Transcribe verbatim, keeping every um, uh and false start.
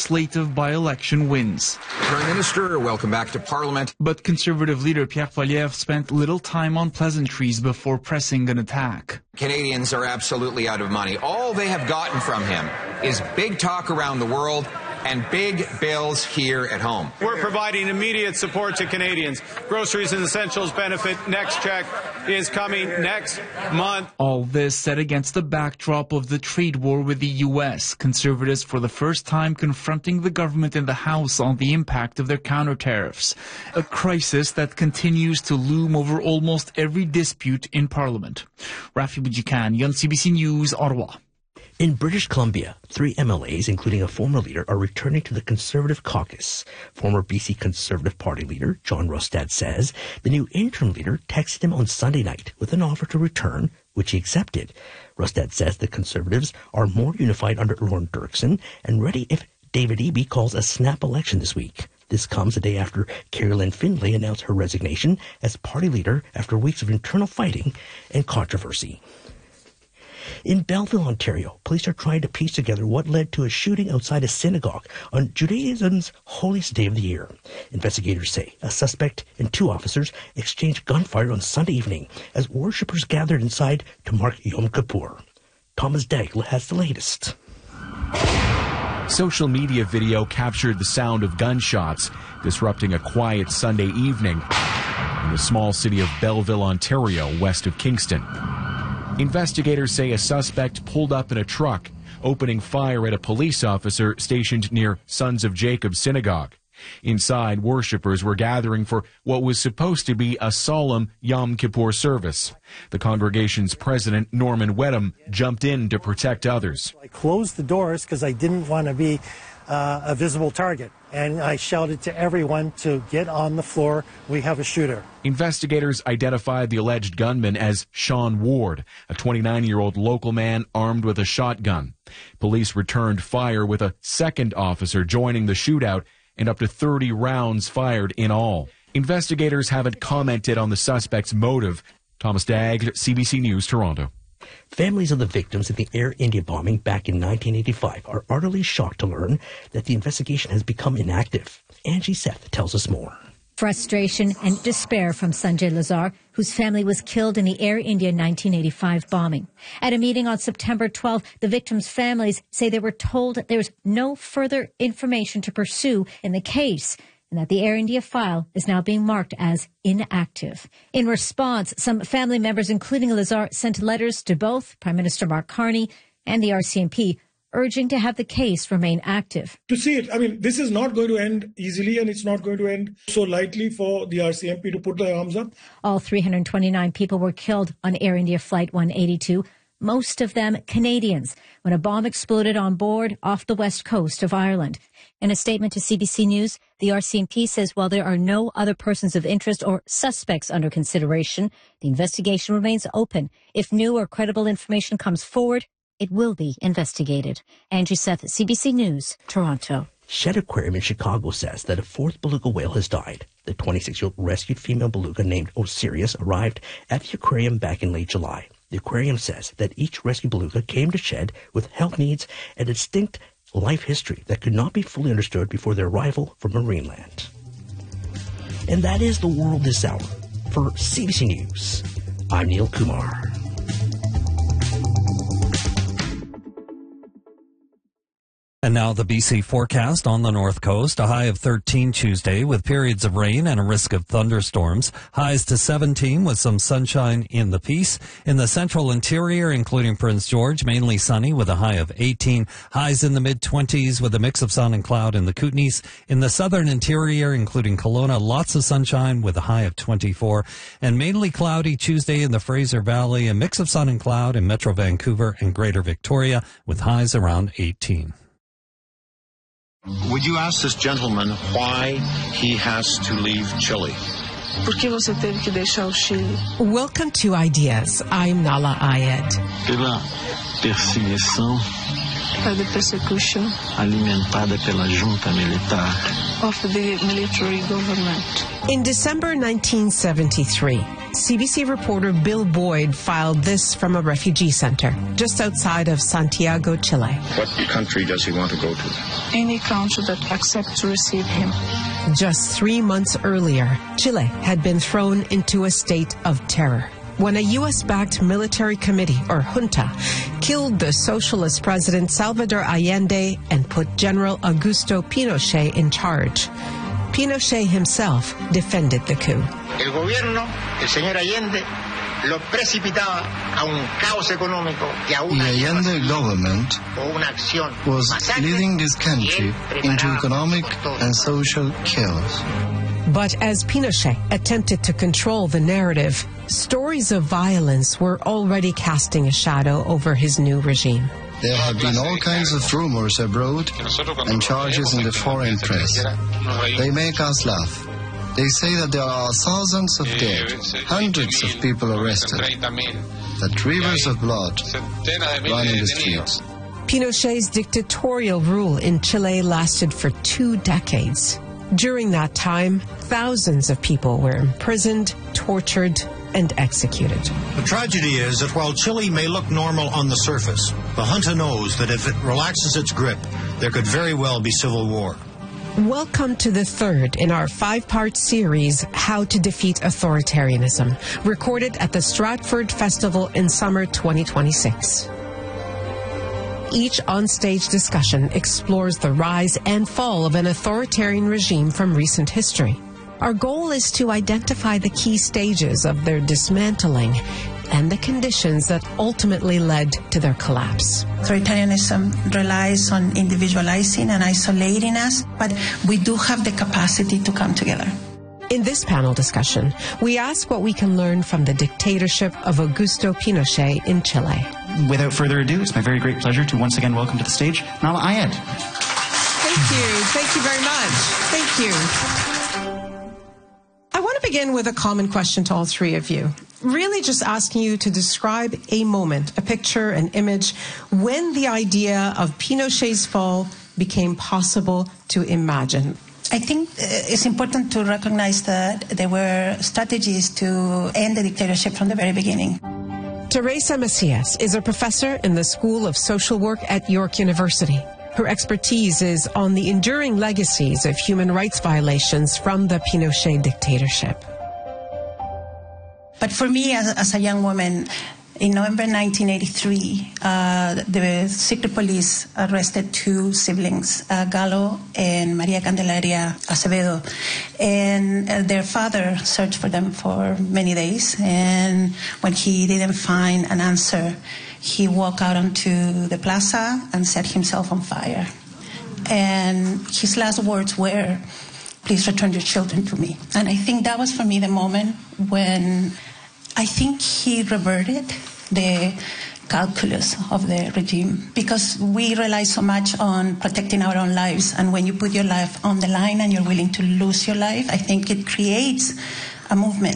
slate of by-election wins. Prime Minister, welcome back to Parliament. But Conservative leader Pierre Poilievre spent little time on pleasantries before pressing an attack. Canadians are absolutely out of money. All they have gotten from him is big talk around the world and big bills here at home. We're providing immediate support to Canadians. Groceries and essentials benefit next check is coming next month. All this set against the backdrop of the trade war with the U S. Conservatives for the first time confronting the government in the House on the impact of their counter-tariffs. A crisis that continues to loom over almost every dispute in Parliament. Rafi Bujikani on C B C News, Ottawa. In British Columbia, three M L As, including a former leader, are returning to the Conservative caucus. Former B C Conservative Party leader John Rustad says the new interim leader texted him on Sunday night with an offer to return, which he accepted. Rustad says the Conservatives are more unified under Lorne Dirksen and ready if David Eby calls a snap election this week. This comes a day after Carolyn Findlay announced her resignation as party leader after weeks of internal fighting and controversy. In Belleville, Ontario, police are trying to piece together what led to a shooting outside a synagogue on Judaism's holiest day of the year. Investigators say a suspect and two officers exchanged gunfire on Sunday evening as worshippers gathered inside to mark Yom Kippur. Thomas Daigle has the latest. Social media video captured the sound of gunshots, disrupting a quiet Sunday evening in the small city of Belleville, Ontario, west of Kingston. Investigators say a suspect pulled up in a truck, opening fire at a police officer stationed near Sons of Jacob Synagogue. Inside, worshippers were gathering for what was supposed to be a solemn Yom Kippur service. The congregation's president, Norman Wedham, jumped in to protect others. I closed the doors because I didn't want to be uh, a visible target, and I shouted to everyone to get on the floor. We have a shooter. Investigators identified the alleged gunman as Sean Ward, a twenty-nine-year-old local man armed with a shotgun. Police returned fire with a second officer joining the shootout and up to thirty rounds fired in all. Investigators haven't commented on the suspect's motive. Thomas Daigle, C B C News, Toronto. Families of the victims of the Air India bombing back in nineteen eighty-five are utterly shocked to learn that the investigation has become inactive. Angie Seth tells us more. Frustration and despair from Sanjay Lazar, whose family was killed in the Air India nineteen eighty-five bombing. At a meeting on September twelfth, the victims' families say they were told there's no further information to pursue in the case, and that the Air India file is now being marked as inactive. In response, some family members, including Lazar, sent letters to both Prime Minister Mark Carney and the R C M P, urging to have the case remain active. To see it, I mean, this is not going to end easily, and it's not going to end so lightly for the R C M P to put their arms up. All three hundred twenty-nine people were killed on Air India Flight one eighty-two, most of them Canadians, when a bomb exploded on board off the west coast of Ireland. In a statement to C B C News, the R C M P says while there are no other persons of interest or suspects under consideration, the investigation remains open. If new or credible information comes forward, it will be investigated. Angie Seth, C B C News, Toronto. Shedd Aquarium in Chicago says that a fourth beluga whale has died. The twenty-six-year-old rescued female beluga named Osiris arrived at the aquarium back in late July. The aquarium says that each rescue beluga came to Shedd with health needs and a distinct life history that could not be fully understood before their arrival from Marineland. And that is the world this hour. For C B C News, I'm Neil Kumar. And now the B C forecast on the north coast. A high of thirteen Tuesday with periods of rain and a risk of thunderstorms. Highs to seventeen with some sunshine in the Peace. In the central interior, including Prince George, mainly sunny with a high of eighteen. Highs in the mid-twenties with a mix of sun and cloud in the Kootenays. In the southern interior, including Kelowna, lots of sunshine with a high of twenty-four. And mainly cloudy Tuesday in the Fraser Valley. A mix of sun and cloud in Metro Vancouver and Greater Victoria with highs around eighteen. Would you ask this gentleman why he has to leave Chile? Welcome to Ideas. I'm Nala Ayed. Pela perseguição alimentada pela junta militar of the military government. In December nineteen seventy-three, C B C reporter Bill Boyd filed this from a refugee center just outside of Santiago, Chile. What country does he want to go to? Any country that accepts to receive him. Just three months earlier, Chile had been thrown into a state of terror when a U S-backed military committee, or junta, killed the socialist president Salvador Allende and put General Augusto Pinochet in charge. Pinochet himself defended the coup. El gobierno, el señor Allende, lo precipitaba a un caos económico y a una The Allende government was leading this country into economic and social chaos. But as Pinochet attempted to control the narrative, stories of violence were already casting a shadow over his new regime. There have been all kinds of rumors abroad and charges in the foreign press. They make us laugh. They say that there are thousands of dead, hundreds of people arrested, that rivers of blood run in the streets. Pinochet's dictatorial rule in Chile lasted for two decades. During that time, thousands of people were imprisoned, tortured, and executed. The tragedy is that while Chile may look normal on the surface, the junta knows that if it relaxes its grip, there could very well be civil war. Welcome to the third in our five-part series, How to Defeat Authoritarianism, recorded at the Stratford Festival in summer twenty twenty-six. Each onstage discussion explores the rise and fall of an authoritarian regime from recent history. Our goal is to identify the key stages of their dismantling and the conditions that ultimately led to their collapse. Authoritarianism relies on individualizing and isolating us, but we do have the capacity to come together. In this panel discussion, we ask what we can learn from the dictatorship of Augusto Pinochet in Chile. Without further ado, it's my very great pleasure to once again welcome to the stage Nahlah Ayed. Thank you. Thank you very much. Thank you. I want to begin with a common question to all three of you. Really just asking you to describe a moment, a picture, an image, when the idea of Pinochet's fall became possible to imagine. I think it's important to recognize that there were strategies to end the dictatorship from the very beginning. Teresa Macias is a professor in the School of Social Work at York University. Her expertise is on the enduring legacies of human rights violations from the Pinochet dictatorship. But for me, as, as a young woman, in November nineteen eighty-three, uh, the secret police arrested two siblings, uh, Galo and Maria Candelaria Acevedo. And uh, their father searched for them for many days. And when he didn't find an answer, he walked out onto the plaza and set himself on fire. And his last words were, "Please return your children to me." And I think that was for me the moment when I think he reverted the calculus of the regime, because we rely so much on protecting our own lives, and when you put your life on the line and you're willing to lose your life, I think it creates a movement.